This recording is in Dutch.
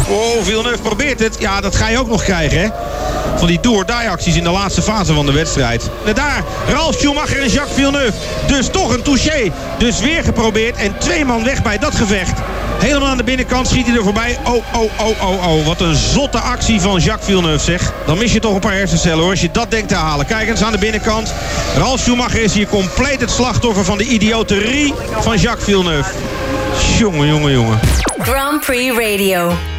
Oh, Villeneuve probeert het. Ja, dat ga je ook nog krijgen, hè. Van die do-or-die acties in de laatste fase van de wedstrijd. En daar, Ralf Schumacher en Jacques Villeneuve. Dus toch een touché. Dus weer geprobeerd en 2 man weg bij dat gevecht. Helemaal aan de binnenkant schiet hij er voorbij. Oh. Wat een zotte actie van Jacques Villeneuve, zeg. Dan mis je toch een paar hersencellen, hoor, als je dat denkt te halen. Kijk eens aan de binnenkant. Ralf Schumacher is hier compleet het slachtoffer van de idioterie van Jacques Villeneuve. Jongen. Grand Prix Radio.